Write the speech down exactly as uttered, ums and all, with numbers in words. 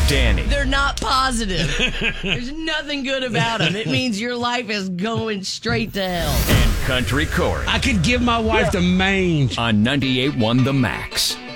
Danny. They're not positive. There's nothing good about them. It means your life is going straight to hell. And Country Corey. I could give my wife the mange. On ninety-eight point one The Max.